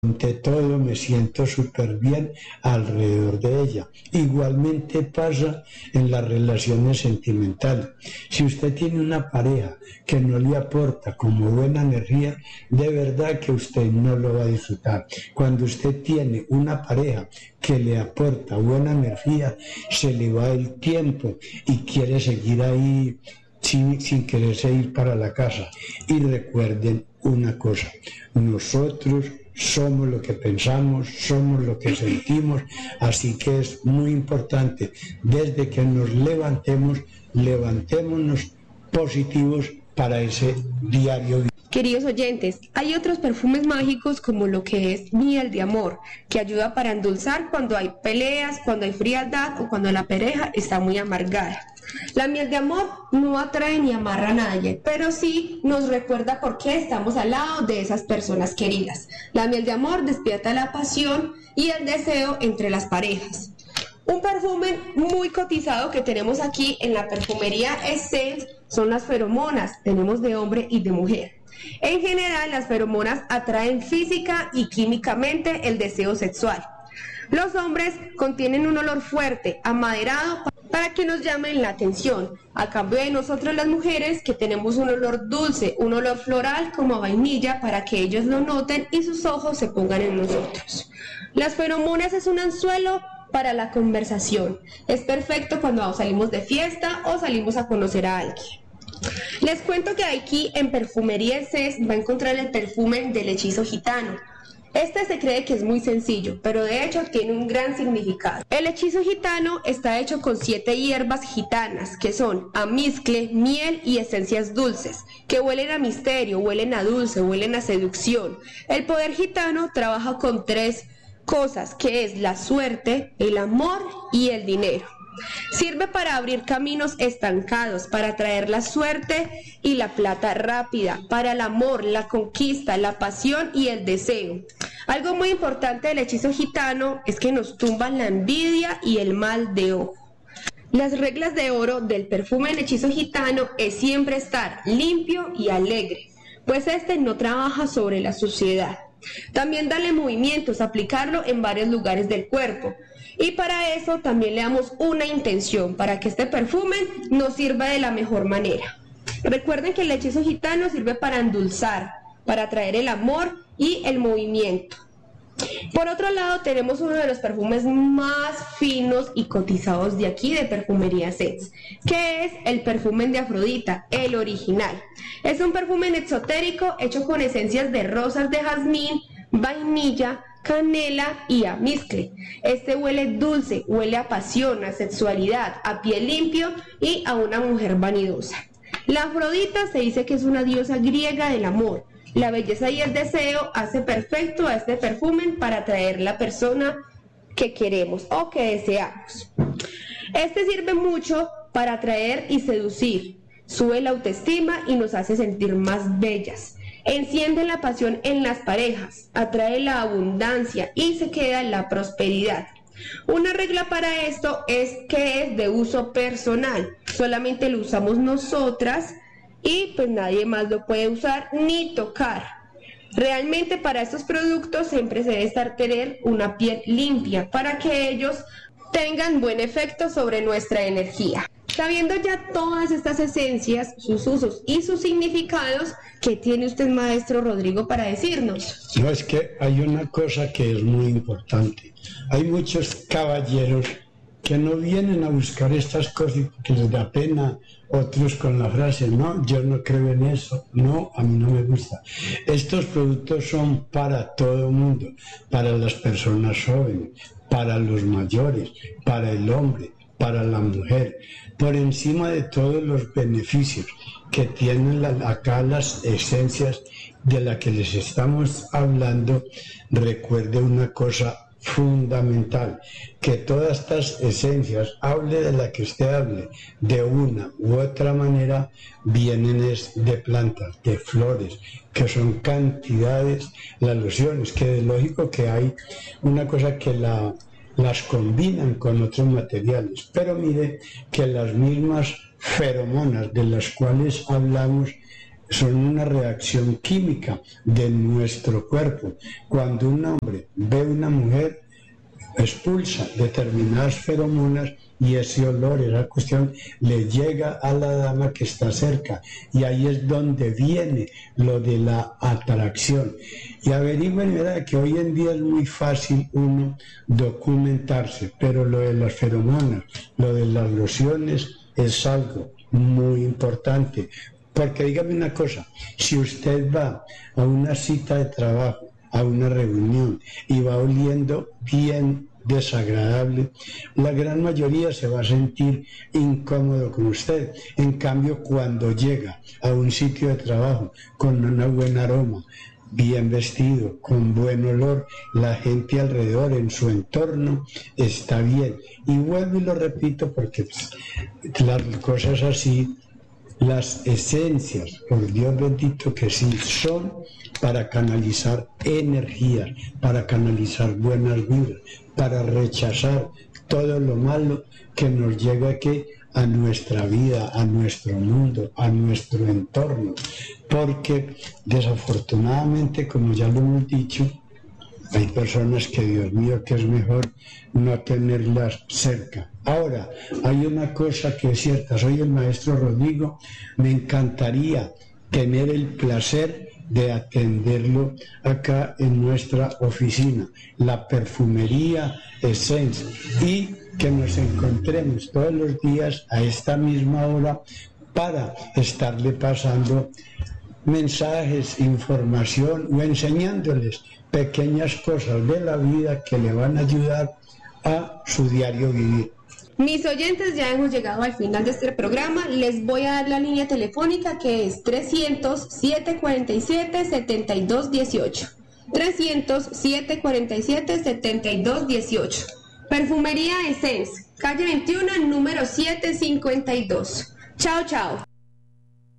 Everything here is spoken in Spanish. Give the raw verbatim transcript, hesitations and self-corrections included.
Ante todo me siento súper bien alrededor de ella. Igualmente pasa en las relaciones sentimentales. Si usted tiene una pareja que no le aporta como buena energía, de verdad que usted no lo va a disfrutar. Cuando usted tiene una pareja que le aporta buena energía, se le va el tiempo y quiere seguir ahí sin, sin quererse ir para la casa. Y recuerden una cosa, nosotros somos lo que pensamos, somos lo que sentimos, así que es muy importante, desde que nos levantemos, levantémonos positivos para ese diario. Queridos oyentes, hay otros perfumes mágicos como lo que es miel de amor, que ayuda para endulzar cuando hay peleas, cuando hay frialdad o cuando la pareja está muy amargada. La miel de amor no atrae ni amarra a nadie, pero sí nos recuerda por qué estamos al lado de esas personas queridas. La miel de amor despierta la pasión y el deseo entre las parejas. Un perfume muy cotizado que tenemos aquí en la perfumería Essence son las feromonas, tenemos de hombre y de mujer. En general, las feromonas atraen física y químicamente el deseo sexual. Los hombres contienen un olor fuerte, amaderado, para que nos llamen la atención, a cambio de nosotros las mujeres que tenemos un olor dulce, un olor floral como a vainilla para que ellos lo noten y sus ojos se pongan en nosotros. Las feromonas es un anzuelo para la conversación, es perfecto cuando salimos de fiesta o salimos a conocer a alguien. Les cuento que aquí en Perfumería Essence va a encontrar el perfume del hechizo gitano. Este se cree que es muy sencillo, pero de hecho tiene un gran significado. El hechizo gitano está hecho con siete hierbas gitanas, que son amizcle, miel y esencias dulces, que huelen a misterio, huelen a dulce, huelen a seducción. El poder gitano trabaja con tres cosas, que es la suerte, el amor y el dinero. Sirve para abrir caminos estancados, para traer la suerte y la plata rápida, para el amor, la conquista, la pasión y el deseo. Algo muy importante del hechizo gitano es que nos tumban la envidia y el mal de ojo. Las reglas de oro del perfume del hechizo gitano es siempre estar limpio y alegre, pues este no trabaja sobre la suciedad. También darle movimientos, aplicarlo en varios lugares del cuerpo. Y para eso también le damos una intención, para que este perfume nos sirva de la mejor manera. Recuerden que el hechizo gitano sirve para endulzar, para traer el amor y el movimiento. Por otro lado, tenemos uno de los perfumes más finos y cotizados de aquí, de Perfumería Essence, que es el perfume de Afrodita, el original. Es un perfume exotérico hecho con esencias de rosas de jazmín, vainilla, canela y amizcle. Este huele dulce, huele a pasión, a sexualidad, a piel limpio y a una mujer vanidosa. La Afrodita se dice que es una diosa griega del amor. La belleza y el deseo hace perfecto a este perfume para atraer la persona que queremos o que deseamos. Este sirve mucho para atraer y seducir, sube la autoestima y nos hace sentir más bellas. Enciende la pasión en las parejas, atrae la abundancia y se queda en la prosperidad. Una regla para esto es que es de uso personal, solamente lo usamos nosotras y pues nadie más lo puede usar ni tocar. Realmente para estos productos siempre se debe estar tener una piel limpia para que ellos tengan buen efecto sobre nuestra energía. Sabiendo ya todas estas esencias, sus usos y sus significados, ¿qué tiene usted, maestro Rodrigo, para decirnos? No, es que hay una cosa que es muy importante. Hay muchos caballeros que no vienen a buscar estas cosas porque les da pena, otros con la frase, no, yo no creo en eso, no, a mí no me gusta. Estos productos son para todo el mundo, para las personas jóvenes, para los mayores, para el hombre, para la mujer, por encima de todos los beneficios que tienen la, acá las esencias de las que les estamos hablando. Recuerde una cosa fundamental, que todas estas esencias, hable de la que usted hable, de una u otra manera, vienen es de plantas, de flores, que son cantidades, las lociones, que es lógico que hay una cosa que la las combinan con otros materiales, pero mire que las mismas feromonas de las cuales hablamos son una reacción química de nuestro cuerpo. Cuando un hombre ve a una mujer, expulsa determinadas feromonas y ese olor, esa cuestión, le llega a la dama que está cerca, y ahí es donde viene lo de la atracción. Y averigüen, ¿verdad?, que hoy en día es muy fácil uno documentarse, pero lo de las feromonas, lo de las lociones es algo muy importante, porque dígame una cosa, si usted va a una cita de trabajo, a una reunión, y va oliendo bien desagradable, la gran mayoría se va a sentir incómodo con usted. En cambio, cuando llega a un sitio de trabajo con una buena aroma, bien vestido, con buen olor, la gente alrededor, en su entorno, está bien. Y vuelvo y lo repito porque pues, las cosas así, las esencias, por Dios bendito que sí, son para canalizar energías, para canalizar buenas vibras, para rechazar todo lo malo que nos llega aquí a nuestra vida, a nuestro mundo, a nuestro entorno. Porque desafortunadamente, como ya lo hemos dicho, hay personas que, Dios mío, que es mejor no tenerlas cerca. Ahora, hay una cosa que es cierta, soy el maestro Rodrigo, me encantaría tener el placer de atenderlo acá en nuestra oficina, la perfumería Essence, y que nos encontremos todos los días a esta misma hora para estarle pasando mensajes, información o enseñándoles pequeñas cosas de la vida que le van a ayudar a su diario vivir. Mis oyentes, ya hemos llegado al final de este programa. Les voy a dar la línea telefónica, que es trescientos, siete cuarenta y siete, setenta y dos dieciocho. trescientos, siete cuarenta y siete, setenta y dos dieciocho. Perfumería Essence, calle veintiuno, número setecientos cincuenta y dos. Chao, chao.